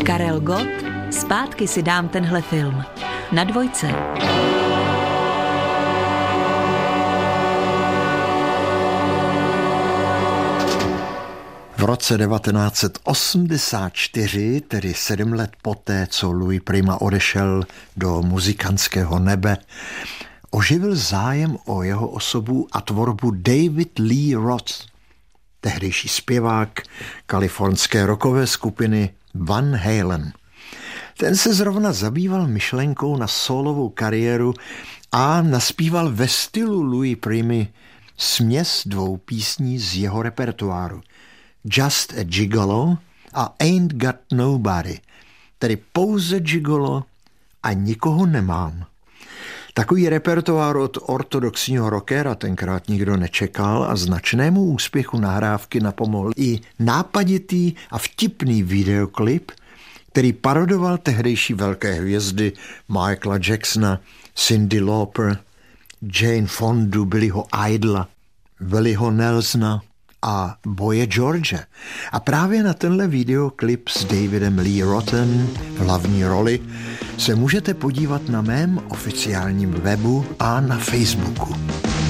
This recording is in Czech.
Karel Gott, Zpátky si dám tenhle film. Na Dvojce. V roce 1984, tedy 7 let poté, co Louis Prima odešel do muzikantského nebe, oživil zájem o jeho osobu a tvorbu David Lee Roth, tehdejší zpěvák kalifornské rockové skupiny Van Halen. Ten se zrovna zabýval myšlenkou na sólovou kariéru a naspíval ve stylu Louis Primy směs 2 písní z jeho repertoáru. Just a Gigolo a Ain't Got Nobody, tedy pouze gigolo a nikoho nemám. Takový repertoár od ortodoxního rockera tenkrát nikdo nečekal a značnému úspěchu nahrávky napomohl i nápaditý a vtipný videoklip, který parodoval tehdejší velké hvězdy Michaela Jacksona, Cyndi Lauper, Jane Fondu, Billyho Idla, Willyho Nelsona a Boye George. A právě na tenhle videoklip s Davidem Lee Rothem v hlavní roli se můžete podívat na mém oficiálním webu a na Facebooku.